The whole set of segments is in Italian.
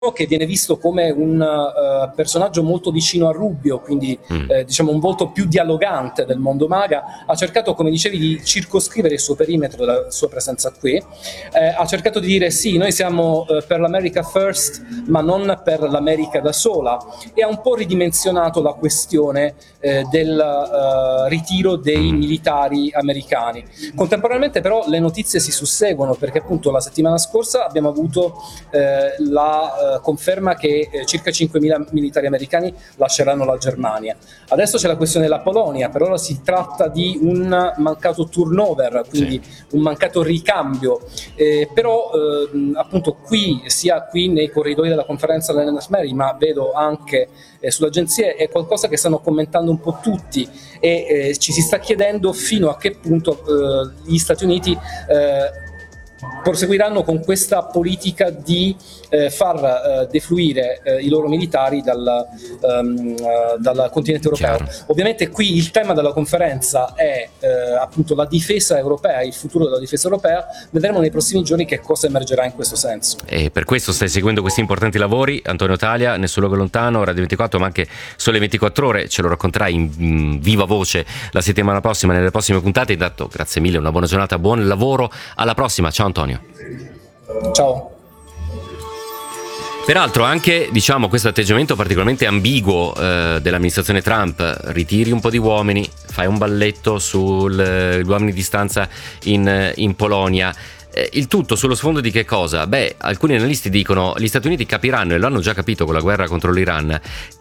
che viene visto come un personaggio molto vicino a Rubio, quindi diciamo un volto più dialogante del mondo MAGA, ha cercato, come dicevi, di circoscrivere il suo perimetro, la sua presenza qui, ha cercato di dire sì, noi siamo per l'America First, ma non per l'America da sola, e ha un po' ridimensionato la questione del ritiro dei militari americani. Contemporaneamente però le notizie si susseguono, perché appunto la settimana scorsa abbiamo avuto la conferma che circa 5.000 militari americani lasceranno la Germania. Adesso c'è la questione della Polonia, per ora si tratta di un mancato turnover, quindi un mancato ricambio, però appunto sia qui nei corridoi della conferenza dell'Ennis Mary, ma vedo anche sulle agenzie, è qualcosa che stanno commentando un po' tutti, e ci si sta chiedendo fino a che punto gli Stati Uniti proseguiranno con questa politica di far defluire i loro militari dal continente europeo. Chiaro. Ovviamente qui il tema della conferenza è appunto la difesa europea, il futuro della difesa europea. Vedremo nei prossimi giorni che cosa emergerà in questo senso. E per questo stai seguendo questi importanti lavori, Antonio Talia, Nessun Luogo Lontano, Radio 24, ma anche Sole 24 Ore. Ce lo racconterai in viva voce la settimana prossima, nelle prossime puntate. Intanto grazie mille, una buona giornata, buon lavoro, alla prossima, ciao Antonio. Ciao. Peraltro anche, diciamo, questo atteggiamento particolarmente ambiguo dell'amministrazione Trump, ritiri un po' di uomini, fai un balletto sugli uomini di stanza in Polonia, il tutto sullo sfondo di che cosa? Beh, alcuni analisti dicono gli Stati Uniti capiranno, e lo hanno già capito con la guerra contro l'Iran,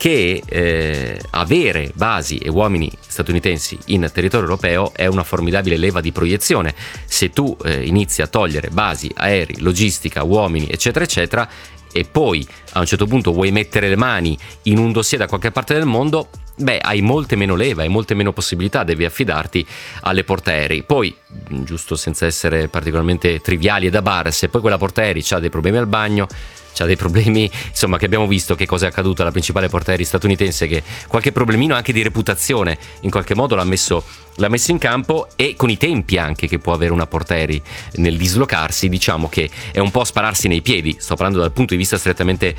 che avere basi e uomini statunitensi in territorio europeo è una formidabile leva di proiezione. Se tu inizi a togliere basi, aerei, logistica, uomini, eccetera eccetera, e poi a un certo punto vuoi mettere le mani in un dossier da qualche parte del mondo, beh, hai molte meno leva, hai molte meno possibilità, devi affidarti alle portaerei. Poi, giusto senza essere particolarmente triviali e da bar, se poi quella portaerei ha dei problemi al bagno, c'ha dei problemi, insomma, che abbiamo visto che cosa è accaduto alla principale portaerei statunitense, che qualche problemino anche di reputazione in qualche modo l'ha messo in campo, e con i tempi anche che può avere una portaerei nel dislocarsi, diciamo che è un po' spararsi nei piedi. Sto parlando dal punto di vista strettamente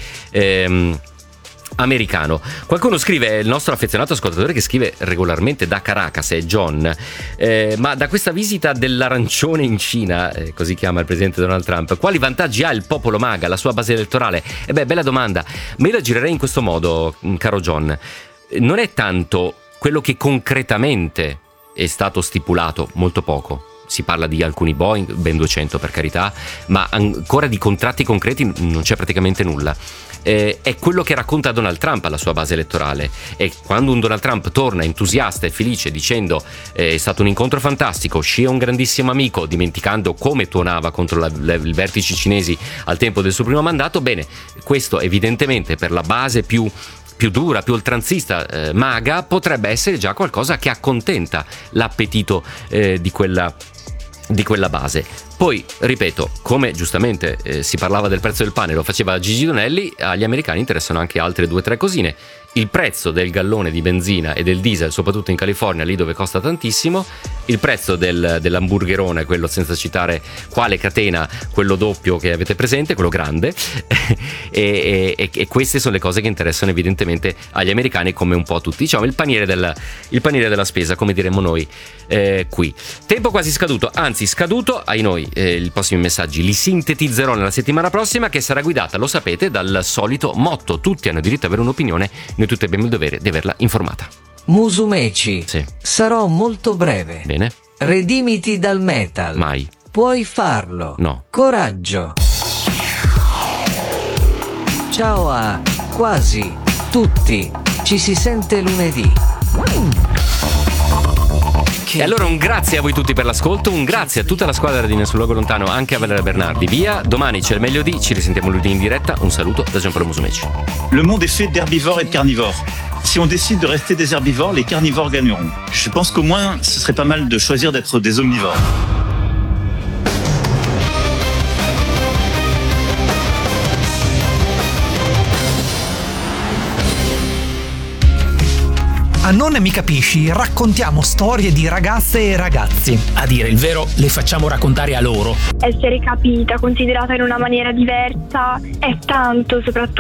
americano. Qualcuno scrive, il nostro affezionato ascoltatore che scrive regolarmente da Caracas, è John, ma da questa visita dell'arancione in Cina, così chiama il presidente Donald Trump, quali vantaggi ha il popolo MAGA, la sua base elettorale? Bella domanda, ma io la girerei in questo modo, caro John. Non è tanto quello che concretamente è stato stipulato, molto poco. Si parla di alcuni Boeing, ben 200 per carità, ma ancora di contratti concreti non c'è praticamente nulla. È quello che racconta Donald Trump alla sua base elettorale, e quando un Donald Trump torna entusiasta e felice dicendo è stato un incontro fantastico, Xi è un grandissimo amico, dimenticando come tuonava contro i vertici cinesi al tempo del suo primo mandato, bene, questo evidentemente per la base più dura, più oltranzista MAGA potrebbe essere già qualcosa che accontenta l'appetito di quella base. Poi, ripeto, come giustamente si parlava del prezzo del pane, lo faceva Gigi Donelli, agli americani interessano anche altre 2 o 3 cosine. Il prezzo del gallone di benzina e del diesel, soprattutto in California, lì dove costa tantissimo, il prezzo dell'hamburgerone, quello senza citare quale catena, quello doppio che avete presente, quello grande, e queste sono le cose che interessano evidentemente agli americani, come un po' a tutti, diciamo il paniere della spesa, come diremmo noi qui. Tempo quasi scaduto, anzi scaduto, ai noi, i prossimi messaggi li sintetizzerò nella settimana prossima, che sarà guidata, lo sapete, dal solito motto: tutti hanno diritto ad avere un'opinione, noi tutti abbiamo il dovere di averla informata. Musumeci, sì. Sarò molto breve. Bene. Redimiti dal metal. Mai. Puoi farlo. No. Coraggio. Ciao a quasi tutti. Ci si sente lunedì. E allora un grazie a voi tutti per l'ascolto, un grazie a tutta la squadra di Nessun Luogo Lontano, anche a Valeria Bernardi. Via, domani c'è il meglio di, ci risentiamo lunedì in diretta. Un saluto da Gianpaolo Musumeci. Le monde est fait d'herbivores et de carnivores. Si on décide de rester des herbivores, les carnivores gagneront. Je pense qu'au moins, ce serait pas mal de choisir d'être des omnivores. A Non mi capisci raccontiamo storie di ragazze e ragazzi. A dire il vero, le facciamo raccontare a loro. Essere capita, considerata in una maniera diversa, è tanto, soprattutto